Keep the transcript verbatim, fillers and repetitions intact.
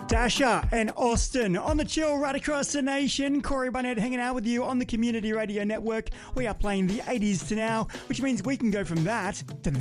Dasha and Austin on the chill right across the nation. Corey Barnett hanging out with you on the Community Radio Network. We are playing the eighties to now, which means we can go from that to